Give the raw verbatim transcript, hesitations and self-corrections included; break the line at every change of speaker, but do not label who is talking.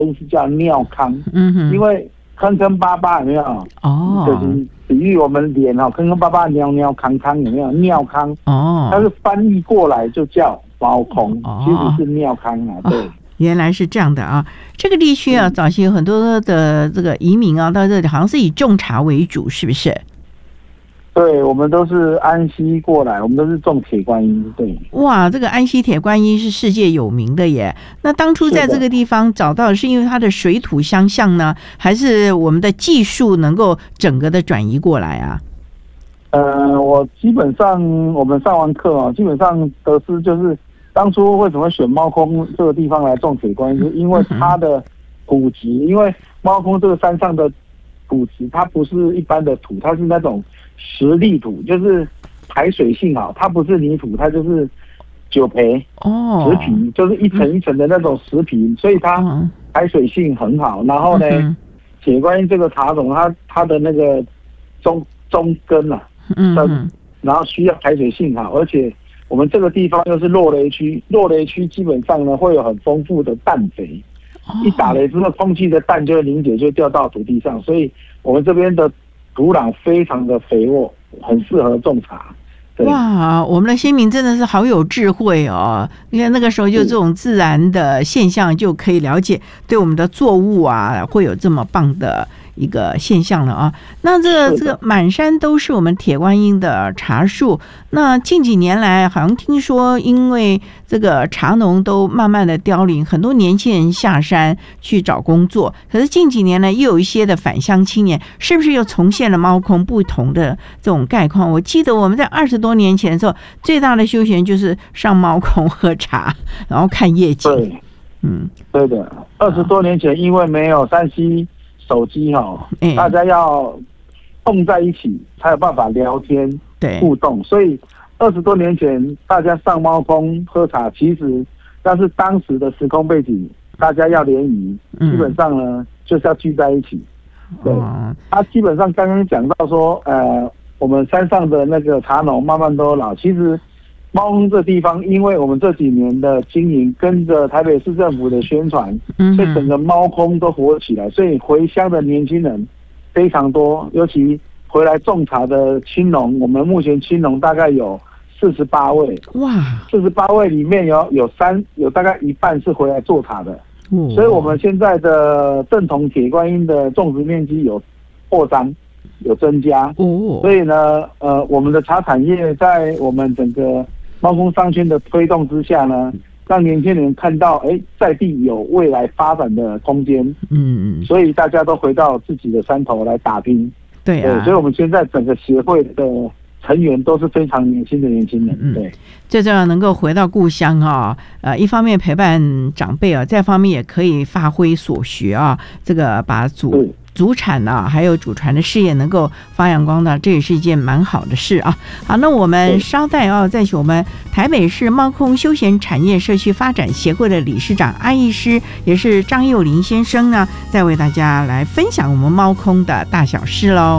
是叫尿康，
嗯哼，
因为坑坑巴巴有没有？
哦，
就是比喻我们脸哈，坑坑巴巴、尿尿康康有没有？尿康，
哦，
但是翻译过来就叫猫空，
哦、
其实是尿康啊，对。哦，
原来是这样的啊，这个地区啊，早期有很多的这个移民啊，到这里好像是以种茶为主，是不是？
对，我们都是安溪过来，我们都是种铁观音。对，
哇，这个安溪铁观音是世界有名的耶。那当初在这个地方找到的是因为它的水土相像呢，还是我们的技术能够整个的转移过来啊？
呃，我基本上我们上完课啊，基本上得知就是当初为什么选猫空这个地方来种铁观音，就是因为它的土质，因为猫空这个山上的土质它不是一般的土，它是那种实力土，就是排水性好，它不是泥土，它就是酒培
哦，
石皮，就是一层一层的那种石皮，所以它排水性很好。然后呢，嗯、铁观音这个茶种，它它的那个中中根啊，嗯，然后需要排水性好，而且我们这个地方又是落雷区，落雷区基本上呢会有很丰富的氮肥，哦、一打雷之后，空气的氮就会凝结，就掉到土地上，所以我们这边的土壤非常的肥沃，很适合种茶。
哇，我们的先民真的是好有智慧哦！你看那个时候就这种自然的现象就可以了解，对我们的作物啊会有这么棒的一个现象了啊。那这个这个满山都是我们铁观音的茶树，那近几年来好像听说因为这个茶农都慢慢的凋零，很多年轻人下山去找工作，可是近几年呢又有一些的返乡青年，是不是又重现了猫空不同的这种概况？我记得我们在二十多年前的时候，最大的休闲就是上猫空喝茶，然后看夜景。
对，嗯，对的。二十多年前，因为没有三 C 手机哈，欸、大家要碰在一起才有办法聊天、互动，所以二十多年前大家上猫空喝茶，其实但是当时的时空背景，大家要联谊，基本上呢就是要聚在一起。对，他、啊、基本上刚刚讲到说，呃。我们山上的那个茶农慢慢都老，其实猫空这地方，因为我们这几年的经营，跟着台北市政府的宣传，所以整个猫空都活起来，所以回乡的年轻人非常多，尤其回来种茶的青农，我们目前青农大概有四十八位，哇，四十八位里面有有三有大概一半是回来做茶的，哦、所以我们现在的正统铁观音的种植面积有扩张。有增加，哦、所以呢，呃，我们的茶产业在我们整个猫空商圈的推动之下呢，让年轻人看到，哎，在地有未来发展的空间，嗯嗯，所以大家都回到自己的山头来打拼，对啊，对，所以我们现在整个协会的成员都是非常年轻的年轻人，嗯、对，
最重要能够回到故乡啊，呃，一方面陪伴长辈啊，再一方面也可以发挥所学啊，这个把祖。祖产啊，还有祖传的事业能够发扬光大，这也是一件蛮好的事啊。好，那我们稍待啊，再请我们台北市猫空休闲产业社区发展协会的理事长安医师，也是张幼霖先生呢，再为大家来分享我们猫空的大小事喽。